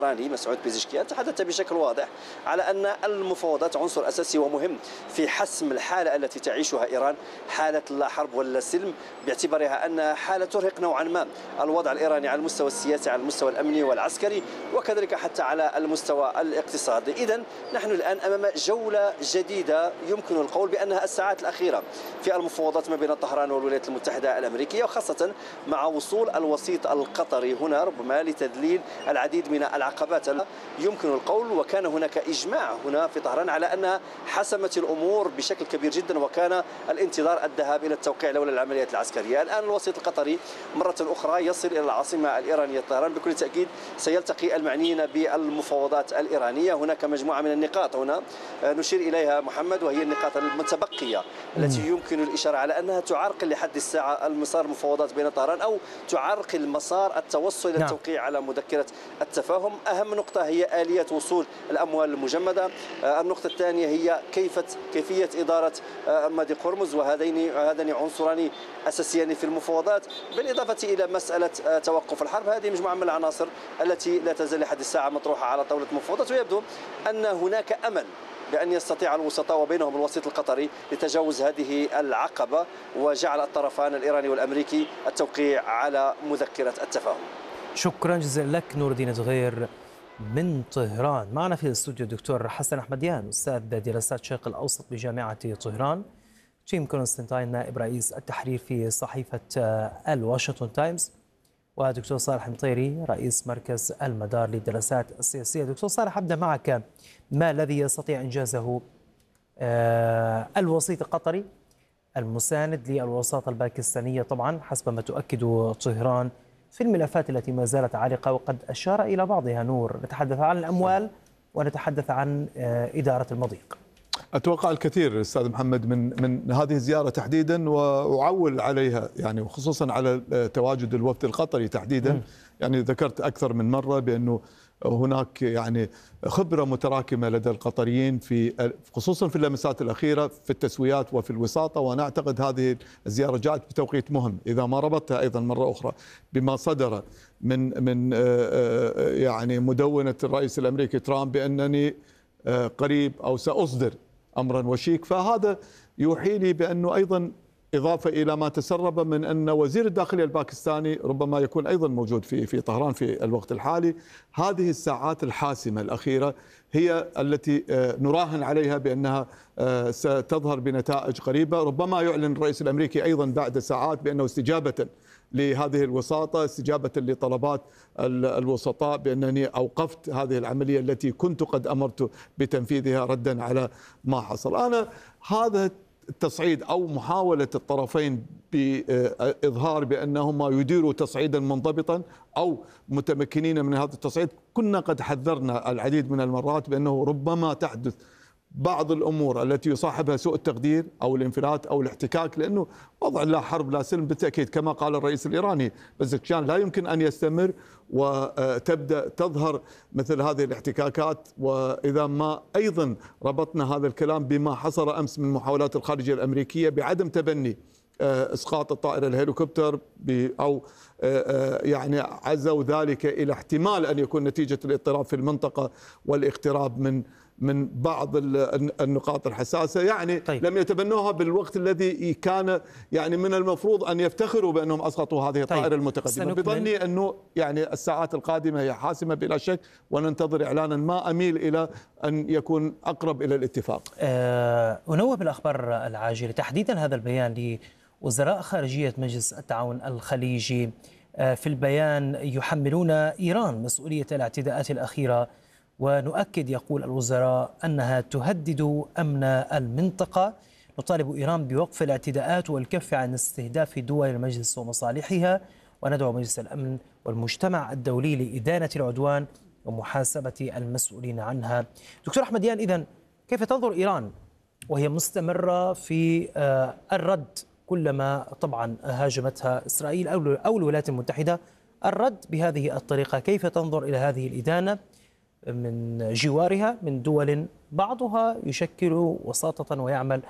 الإيراني مسعود بيزشكيان تحدث بشكل واضح على أن المفاوضات عنصر أساسي ومهم في حسم الحالة التي تعيشها إيران، حالة لا حرب ولا سلم، باعتبارها أنها حالة ترهق نوعا ما الوضع الإيراني على المستوى السياسي، على المستوى الأمني والعسكري، وكذلك حتى على المستوى الاقتصادي. إذن نحن الآن أمام جولة جديدة يمكن القول بأنها الساعات الأخيرة في المفاوضات ما بين طهران والولايات المتحدة الأمريكية، وخاصة مع وصول الوسيط القطري هنا ربما لتذليل العديد من العقبات يمكن القول. وكان هناك إجماع هنا في طهران على أنها حسمت الأمور بشكل كبير جدا، وكان الانتظار الذهاب إلى التوقيع لولا العمليات العسكرية. الآن الوسيط القطري مرة أخرى يصل إلى العاصمة الإيرانية طهران، بكل تأكيد سيلتقي المعنيين بالمفاوضات الإيرانية. هناك مجموعة من النقاط هنا نشير إليها محمد، وهي النقاط المتبقية التي يمكن الإشارة على أنها تعرقل لحد الساعة المسار المفاوضات بين طهران، أو تعرقل مسار التوصل إلى التوقيع على مذكرة التفاهم. أهم نقطة هي آلية وصول الأموال المجمدة. النقطة الثانية هي كيفية إدارة مضيق هرمز، وهذان عنصران أساسيان في المفاوضات، بالإضافة إلى مسألة توقف الحرب. هذه مجموعة من العناصر التي لا تزال لحد الساعة مطروحة على طاولة المفاوضات، ويبدو أن هناك أمل بأن يستطيع الوسطاء وبينهم الوسيط القطري لتجاوز هذه العقبة وجعل الطرفان الإيراني والأمريكي التوقيع على مذكرة التفاهم. شكرا جزيلا لك نور الدين زغير من طهران. معنا في الاستوديو الدكتور حسن أحمديان، أستاذ دراسات الشرق الأوسط بجامعة طهران، تيم كونستانتين نائب رئيس التحرير في صحيفة الواشنطن تايمز، ودكتور صالح مطيري رئيس مركز المدار للدراسات السياسية. دكتور صالح، أبدأ معك، ما الذي يستطيع إنجازه الوسيط القطري المساند للوساطة الباكستانية طبعا حسب ما تؤكد طهران في الملفات التي ما زالت عالقة، وقد أشار إلى بعضها نور؟ نتحدث عن الأموال ونتحدث عن إدارة المضيق. أتوقع الكثير أستاذ محمد من هذه الزيارة تحديدا، وأعول عليها يعني، وخصوصا على تواجد الوفد القطري تحديدا. يعني ذكرت أكثر من مرة بأنه هناك يعني خبرة متراكمة لدى القطريين في خصوصا في اللمسات الأخيرة في التسويات وفي الوساطة، وأنا أعتقد هذه الزيارة جاءت بتوقيت مهم إذا ما ربطتها أيضا مرة أخرى بما صدر من يعني مدونة الرئيس الأمريكي ترامب بأنني قريب أو سأصدر أمرا وشيك. فهذا يوحي لي بأنه أيضا إضافة إلى ما تسرب من أن وزير الداخلية الباكستاني ربما يكون أيضا موجود في طهران في الوقت الحالي. هذه الساعات الحاسمة الأخيرة هي التي نراهن عليها بأنها ستظهر بنتائج قريبة. ربما يعلن الرئيس الأمريكي أيضا بعد ساعات بأنه استجابة لهذه الوساطة، استجابة لطلبات الوسطاء، بأنني أوقفت هذه العملية التي كنت قد أمرت بتنفيذها ردا على ما حصل. أنا هذا التصعيد أو محاولة الطرفين بإظهار بأنهما يديروا تصعيدا منضبطا أو متمكنين من هذا التصعيد، كنا قد حذرنا العديد من المرات بأنه ربما تحدث بعض الأمور التي يصاحبها سوء التقدير أو الانفلات أو الاحتكاك، لأنه وضع لا حرب لا سلم بالتأكيد كما قال الرئيس الإيراني بزشكيان لا يمكن أن يستمر، وتبدأ تظهر مثل هذه الاحتكاكات. وإذا ما أيضا ربطنا هذا الكلام بما حصل أمس من محاولات الخارجية الأمريكية بعدم تبني إسقاط الطائرة الهليكوبتر أو يعني عزوا ذلك إلى احتمال أن يكون نتيجة الاضطراب في المنطقة والاقتراب من بعض النقاط الحساسة، يعني طيب. لم يتبنوها بالوقت الذي كان يعني من المفروض أن يفتخروا بأنهم أسقطوا هذه الطائرة طيب. المتقدمة. بظني أنه يعني الساعات القادمة هي حاسمة بلا شك، وننتظر إعلانا ما أميل إلى أن يكون أقرب إلى الاتفاق. أنوه بالأخبار العاجلة تحديدا هذا البيان لوزراء خارجية مجلس التعاون الخليجي. في البيان يحملون إيران مسؤولية الاعتداءات الأخيرة، ونؤكد يقول الوزراء أنها تهدد أمن المنطقة. نطالب إيران بوقف الاعتداءات والكف عن استهداف دول المجلس ومصالحها، وندعو مجلس الأمن والمجتمع الدولي لإدانة العدوان ومحاسبة المسؤولين عنها. دكتور أحمديان، إذن كيف تنظر إيران وهي مستمرة في الرد كلما طبعا هاجمتها إسرائيل أو الولايات المتحدة، الرد بهذه الطريقة؟ كيف تنظر إلى هذه الإدانة من جوارها من دول بعضها يشكل وساطة ويعمل